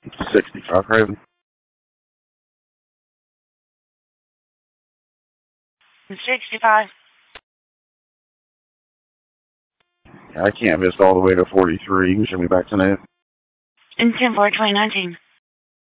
65 crazy. 65. I can't miss all the way to 43. You can show me back to that. And 10-4-2019.